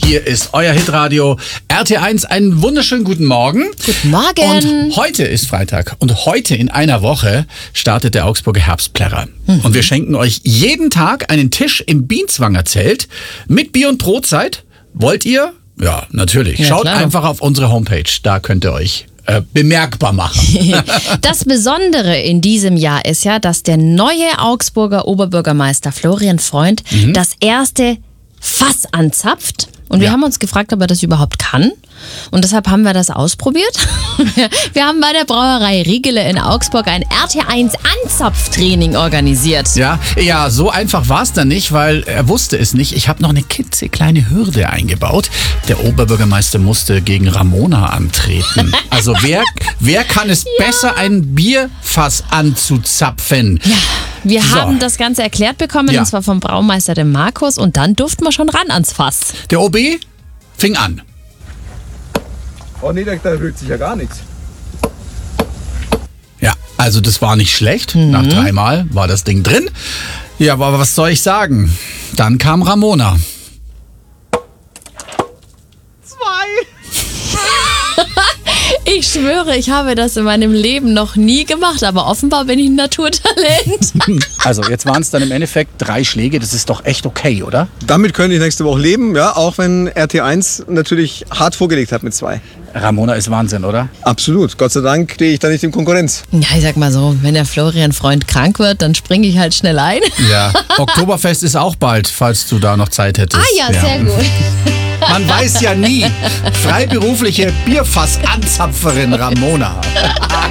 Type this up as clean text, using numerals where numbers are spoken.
Hier ist euer Hitradio RT1. Einen wunderschönen guten Morgen. Guten Morgen. Und heute ist Freitag und heute in einer Woche startet der Augsburger Herbstplärrer. Und wir schenken euch jeden Tag einen Tisch im Bienzwanger Zelt mit Bier- und Brotzeit. Wollt ihr? Ja, natürlich. Ja, Schaut klar. einfach auf unsere Homepage. Da könnt ihr euch bemerkbar machen. Das Besondere in diesem Jahr ist ja, dass der neue Augsburger Oberbürgermeister Florian Freund das erste Fass anzapft. Und wir Ja. haben uns gefragt, ob er das überhaupt kann. Und deshalb haben wir das ausprobiert. Wir haben bei der Brauerei Riegele in Augsburg ein RT1 Anzapftraining organisiert. Ja, so einfach war es dann nicht, weil er wusste es nicht. Ich habe noch eine klitzekleine Hürde eingebaut. Der Oberbürgermeister musste gegen Ramona antreten. Also wer kann es besser, ein Bierfass anzuzapfen? Ja, wir So. haben das Ganze erklärt bekommen, Ja. und zwar vom Braumeister dem Markus. Und dann durften wir schon ran ans Fass. Der OB fing an. Oh nee, da rührt sich ja gar nichts. Ja, also das war nicht schlecht. Nach 3 Mal war das Ding drin. Ja, aber was soll ich sagen? Dann kam Ramona. 2. Ich schwöre, ich habe das in meinem Leben noch nie gemacht, aber offenbar bin ich ein Naturtalent. Also jetzt waren es dann im Endeffekt 3 Schläge. Das ist doch echt okay, oder? Damit könnte ich nächste Woche leben, ja, auch wenn RT1 natürlich hart vorgelegt hat mit 2. Ramona ist Wahnsinn, oder? Absolut. Gott sei Dank stehe ich da nicht in Konkurrenz. Ja, ich sag mal so, wenn der Florian Freund krank wird, dann springe ich halt schnell ein. Ja. Oktoberfest ist auch bald, falls du da noch Zeit hättest. Sehr gut. Man weiß ja nie. Freiberufliche Bierfassanzapferin Ramona.